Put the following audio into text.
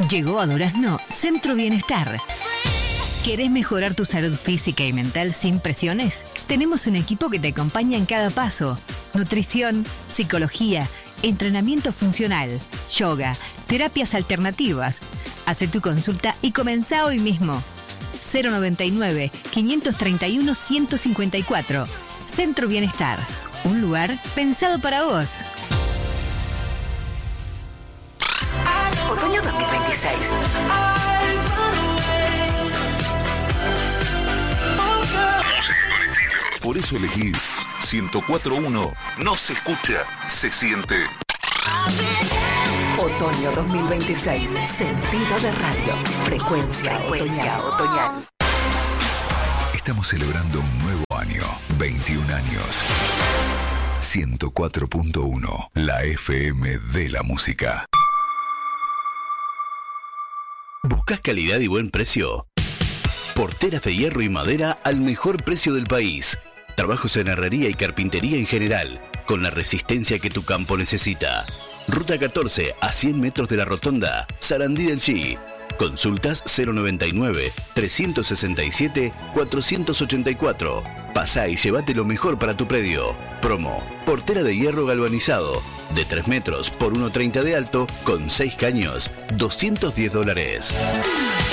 Llegó a Durazno Centro Bienestar. ¿Querés mejorar tu salud física y mental sin presiones? Tenemos un equipo que te acompaña en cada paso. Nutrición, psicología, entrenamiento funcional, yoga, terapias alternativas. Haz tu consulta y comenzá hoy mismo. 099-531-154. Centro Bienestar. Un lugar pensado para vos. Otoño 2026. Por eso elegís 104.1. No se escucha, se siente. Otoño 2026. Sentido de radio. Frecuencia otoñal. Estamos celebrando un nuevo año. 21 años. 104.1. La FM de la música. ¿Buscas calidad y buen precio? Porteras de hierro y madera al mejor precio del país. Trabajos en herrería y carpintería en general, con la resistencia que tu campo necesita. Ruta 14 a 100 metros de la rotonda, Sarandí del Chi. Consultas 099-367-484. Pasá y llévate lo mejor para tu predio. Promo: portera de hierro galvanizado, de 3 metros por 1,30 de alto, con 6 caños, $210.